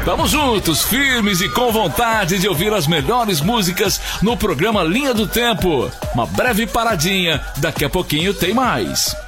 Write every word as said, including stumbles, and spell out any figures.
Vamos juntos, firmes e com vontade de ouvir as melhores músicas no programa Linha do Tempo. Uma breve paradinha, daqui a pouquinho tem mais.